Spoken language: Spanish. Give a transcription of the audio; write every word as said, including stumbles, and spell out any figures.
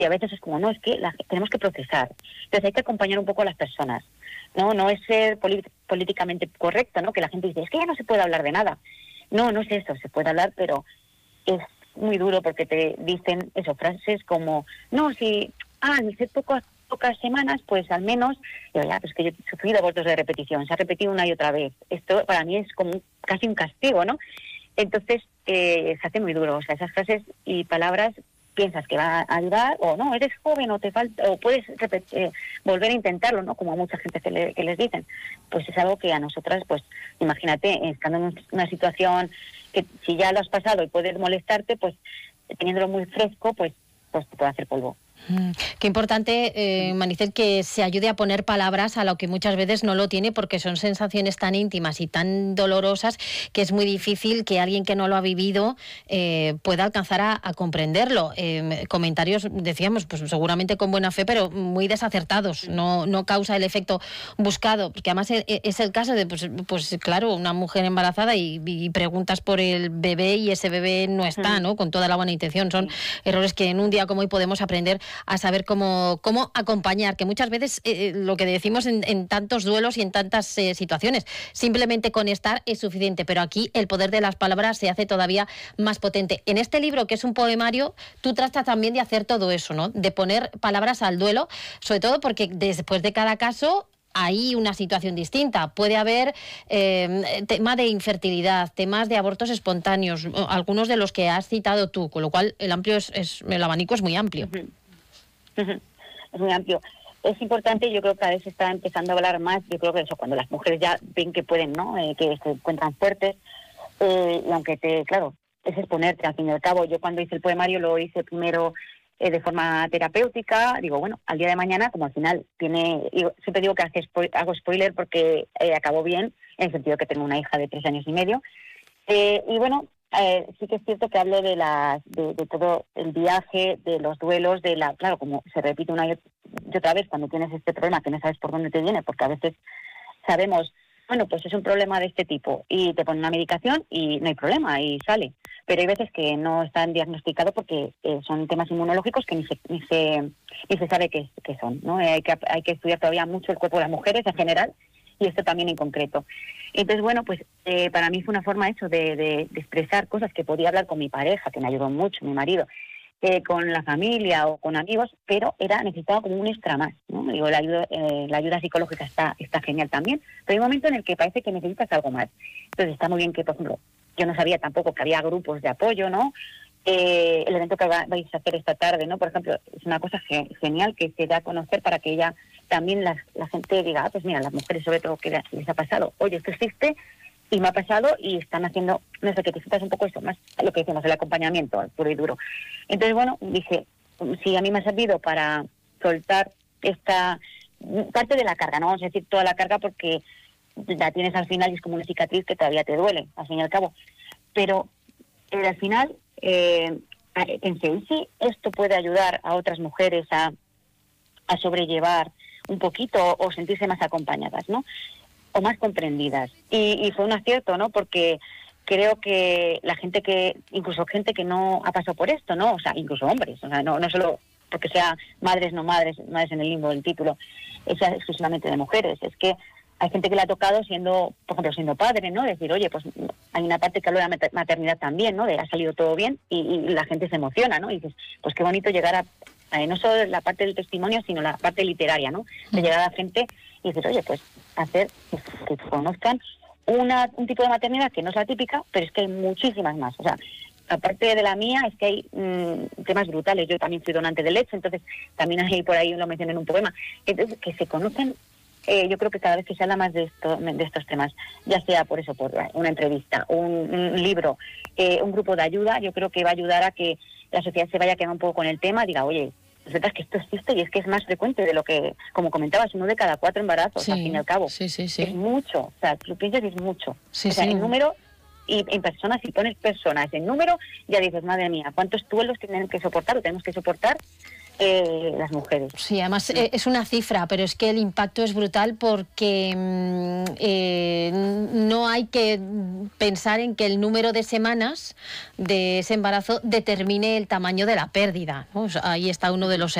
y a veces es como, no, es que la, tenemos que procesar. Entonces hay que acompañar un poco a las personas, ¿no? No es ser políticamente correcto, ¿no? Que la gente dice, es que ya no se puede hablar de nada. No, no es eso, se puede hablar, pero es muy duro porque te dicen eso, frases como, no, si, ah, en ser pocas, pocas semanas, pues al menos, digo, ya, pues que yo he sufrido abortos de repetición, se ha repetido una y otra vez. Esto para mí es como un, casi un castigo, ¿no? Entonces, eh, se hace muy duro, o sea, esas frases y palabras piensas que va a ayudar, o no, eres joven, o te falta, o puedes repetir, eh, volver a intentarlo, ¿no? Como a mucha gente que, le, que les dicen. Pues es algo que a nosotras, pues, imagínate, estando en una situación que si ya lo has pasado y puedes molestarte, pues, teniéndolo muy fresco, pues, pues te puede hacer polvo. Mm, qué importante, eh, Manicel, que se ayude a poner palabras a lo que muchas veces no lo tiene, porque son sensaciones tan íntimas y tan dolorosas que es muy difícil que alguien que no lo ha vivido eh, pueda alcanzar a, a comprenderlo. Eh, comentarios, decíamos, pues seguramente con buena fe, pero muy desacertados, no, no causa el efecto buscado, porque además es, es el caso de, pues, pues claro, una mujer embarazada y, y preguntas por el bebé y ese bebé no está, ¿no? Con toda la buena intención. Son errores que en un día como hoy podemos aprender a saber cómo, cómo acompañar, que muchas veces eh, lo que decimos en, en tantos duelos y en tantas eh, situaciones, simplemente con estar es suficiente, pero aquí el poder de las palabras se hace todavía más potente. En este libro, que es un poemario, tú tratas también de hacer todo eso, ¿no? De poner palabras al duelo, sobre todo porque después de cada caso hay una situación distinta. Puede haber eh, tema de infertilidad, temas de abortos espontáneos, algunos de los que has citado tú, con lo cual el amplio es, es el abanico es muy amplio. Uh-huh. Es muy amplio. Es importante, yo creo que cada vez se está empezando a hablar más, yo creo que eso, cuando las mujeres ya ven que pueden, ¿no? Eh, que se encuentran fuertes, eh, y aunque te, claro, es exponerte, al fin y al cabo. Yo cuando hice el poemario lo hice primero eh, de forma terapéutica, digo, bueno, al día de mañana, como al final tiene, digo, siempre digo que hace spo- hago spoiler porque eh, acabó bien, en el sentido que tengo una hija de tres años y medio, eh, y bueno, Eh, sí que es cierto que hablo de las de, de todo el viaje, de los duelos, de la claro, como se repite una y otra vez cuando tienes este problema que no sabes por dónde te viene, porque a veces sabemos, bueno, pues es un problema de este tipo y te ponen una medicación y no hay problema y sale, pero hay veces que no están diagnosticados porque eh, son temas inmunológicos que ni se ni se, ni se sabe qué, qué son, ¿no? Eh, hay que hay que estudiar todavía mucho el cuerpo de las mujeres en general y esto también en concreto. Entonces, bueno, pues eh, para mí fue una forma eso de, de, de expresar cosas que podía hablar con mi pareja, que me ayudó mucho, mi marido, eh, con la familia o con amigos, pero era necesitaba como un extra más, ¿no? Digo, la ayuda, eh, la ayuda psicológica está, está genial también, pero hay un momento en el que parece que necesitas algo más. Entonces está muy bien que, por ejemplo, yo no sabía tampoco que había grupos de apoyo, ¿no? Eh, el evento que vais a hacer esta tarde, ¿no? Por ejemplo, es una cosa ge- genial que se da a conocer para que ella también la, la gente diga, ah, pues mira, las mujeres sobre todo que les ha pasado, oye, esto existe y me ha pasado y están haciendo, no sé, que te sientas un poco eso, más lo que decimos, el acompañamiento puro y duro. Entonces, bueno, dije, si a mí me ha servido para soltar esta parte de la carga, no vamos a decir toda la carga porque la tienes al final y es como una cicatriz que todavía te duele, al fin y al cabo, pero eh, al final eh, pensé, ¿y si esto puede ayudar a otras mujeres a, a sobrellevar un poquito o sentirse más acompañadas, ¿no? O más comprendidas. Y, y fue un acierto, ¿no? Porque creo que la gente que, incluso gente que no ha pasado por esto, ¿no? O sea, incluso hombres, o sea, no, no solo porque sea madres, no madres, madres en el limbo del título, es exclusivamente de mujeres, es que hay gente que le ha tocado siendo, por ejemplo, siendo padre, ¿no? Decir, oye, pues hay una parte que habla de la maternidad también, ¿no? De ha salido todo bien y, y la gente se emociona, ¿no? Y dices, pues qué bonito llegar a, a no solo la parte del testimonio, sino la parte literaria, ¿no? De llegar a la gente y decir, oye, pues hacer que, que conozcan una, un tipo de maternidad que no es la típica, pero es que hay muchísimas más. O sea, aparte de la mía, es que hay mmm, temas brutales. Yo también soy donante de leche, entonces también hay por ahí, lo mencioné en un poema. Entonces, que se conocen. Eh, yo creo que cada vez que se habla más de, esto, de estos temas, ya sea por eso, por una entrevista, un, un libro, eh, un grupo de ayuda, yo creo que va a ayudar a que la sociedad se vaya quedando un poco con el tema, diga, oye, es verdad que esto existe y es que es más frecuente de lo que, como comentabas, uno de cada cuatro embarazos, Sí, al fin y al cabo. sí, sí, sí. Es mucho, o sea, tú piensas que es mucho. Sí, o sea, sí. el número, y en personas, si pones personas en número, ya dices, madre mía, ¿cuántos duelos tienen que soportar o tenemos que soportar eh, las mujeres. Sí, además eh, es una cifra, pero es que el impacto es brutal porque mm, eh, no hay que pensar en que el número de semanas de ese embarazo determine el tamaño de la pérdida, ¿no? O sea, ahí está uno de los